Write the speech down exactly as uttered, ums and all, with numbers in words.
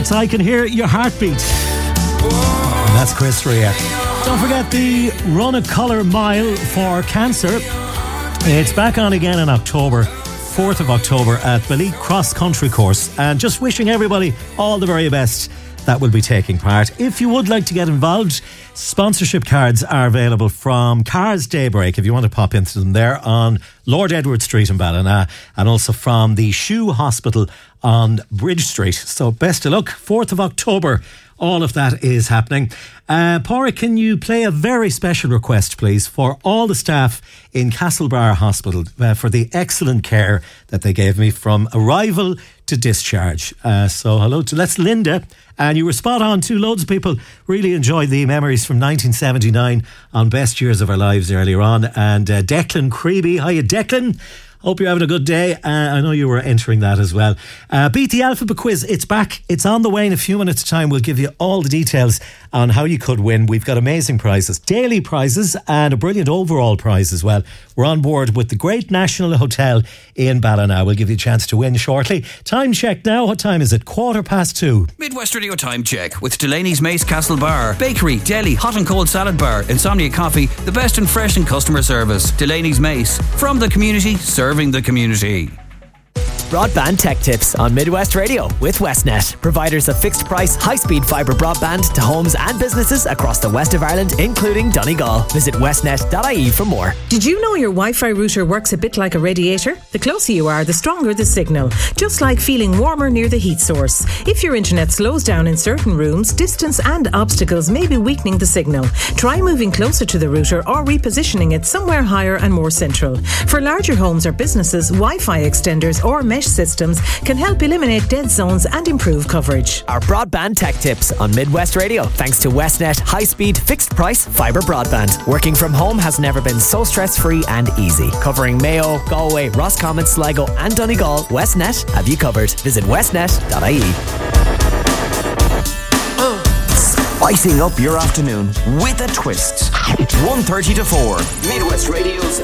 That's I Can Hear Your Heartbeat. And that's Chris Rea. Don't forget the Run a Colour Mile for Cancer. It's back on again in October, fourth of October at Ballyea Cross Country Course. And just wishing everybody all the very best that will be taking part. If you would like to get involved, sponsorship cards are available from Cars Daybreak, if you want to pop into them there on Lord Edward Street in Ballina, and also from the Shoe Hospital on Bridge Street. So best of luck, fourth of October. All of that is happening. Uh, Pádraig, can you play a very special request, please, for all the staff in Castlebar Hospital uh, for the excellent care that they gave me from arrival to discharge. Uh, so hello to that's Linda, and you were spot on too. Loads of people really enjoyed the memories from nineteen seventy-nine on Best Years of Our Lives earlier on. And uh, Declan Creeby, hiya Declan. Hope you're having a good day. Uh, I know you were entering that as well. Uh, Beat the Alphabet Quiz. It's back. It's on the way in a few minutes' time. We'll give you all the details on how you could win. We've got amazing prizes, daily prizes, and a brilliant overall prize as well. We're on board with the Great National Hotel in Ballina. We'll give you a chance to win shortly. Time check now. What time is it? Quarter past two. Midwest Radio Time Check with Delaney's Mace Castle Bar. Bakery, deli, hot and cold salad bar, Insomnia Coffee, the best in fresh and customer service. Delaney's Mace. From the community, serving the community. Broadband Tech Tips on Midwest Radio with Westnet, providers of fixed price, high speed fibre broadband to homes and businesses across the west of Ireland, including Donegal. Visit westnet dot I E for more. Did you know your Wi-Fi router works a bit like a radiator? The closer you are, the stronger the signal, just like feeling warmer near the heat source. If your internet slows down in certain rooms, distance and obstacles may be weakening the signal. Try moving closer to the router or repositioning it somewhere higher and more central. For larger homes or businesses, Wi-Fi extenders or mesh systems can help eliminate dead zones and improve coverage. Our Broadband Tech Tips on Midwest Radio, thanks to Westnet high-speed, fixed-price fibre broadband. Working from home has never been so stress-free and easy. Covering Mayo, Galway, Roscommon, Sligo and Donegal, Westnet have you covered. Visit westnet dot I E. Spicing up your afternoon with a twist. one thirty to four. Midwest Radio's